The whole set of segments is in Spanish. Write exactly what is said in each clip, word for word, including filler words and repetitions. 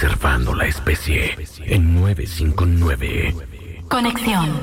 observando la especie en nueve cinco nueve. Conexión.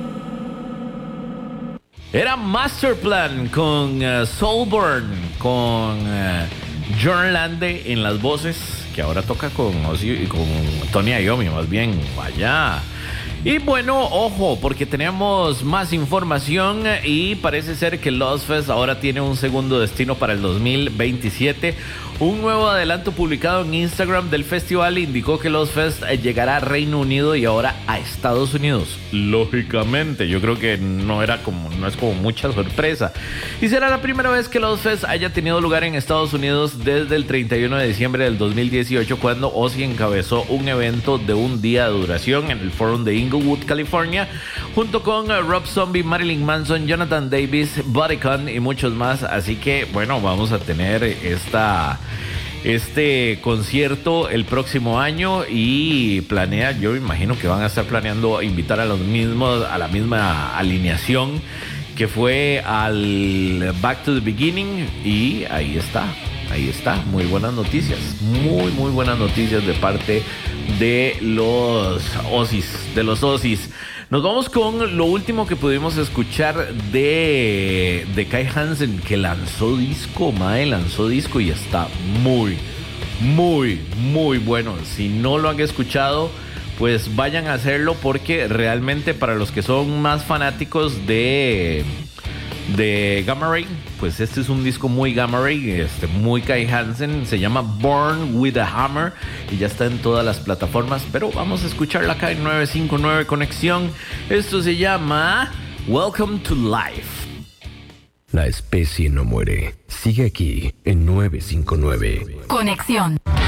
Era Masterplan con uh, Soulburn, con uh, John Lande en las voces, que ahora toca con, Ozzy, con Tony Iommi, más bien, vaya. Y bueno, ojo, porque tenemos más información y parece ser que el Ozzfest ahora tiene un segundo destino para el dos mil veintisiete. Un nuevo adelanto publicado en Instagram del festival indicó que el Ozzfest llegará a Reino Unido y ahora a Estados Unidos. Lógicamente, yo creo que no era como, no es como mucha sorpresa. Y será la primera vez que el Ozzfest haya tenido lugar en Estados Unidos desde el treinta y uno de diciembre del dos mil dieciocho, cuando Ozzy encabezó un evento de un día de duración en el Forum de Inglewood, California, junto con Rob Zombie, Marilyn Manson, Jonathan Davis, Bodycon y muchos más. Así que bueno, vamos a tener esta este concierto el próximo año y planea, yo imagino que van a estar planeando invitar a los mismos, a la misma alineación que fue al Back to the Beginning, y ahí está. Ahí está, muy buenas noticias, muy muy buenas noticias de parte de los Ozzys, de los Ozzys. Nos vamos con lo último que pudimos escuchar de, de Kai Hansen, que lanzó disco, mae, lanzó disco y está muy, muy, muy bueno. Si no lo han escuchado, pues vayan a hacerlo, porque realmente para los que son más fanáticos de... de Gamma Ray, pues este es un disco muy Gamma Ray, este, muy Kai Hansen, se llama Born with a Hammer y ya está en todas las plataformas, pero vamos a escucharla acá en nueve cinco nueve Conexión. Esto se llama Welcome to Life. La especie no muere. Sigue aquí en nueve cinco nueve. Conexión.